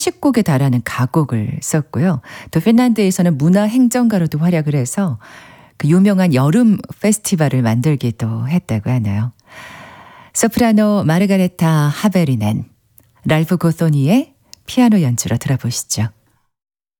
10곡에 달하는 가곡을 썼고요. 또 핀란드에서는 문화행정가로도 활약을 해서 그 유명한 여름 페스티벌을 만들기도 했다고 하네요. 소프라노 마르가레타 하베리넨, 랄프 고토니의 피아노 연주로 들어보시죠.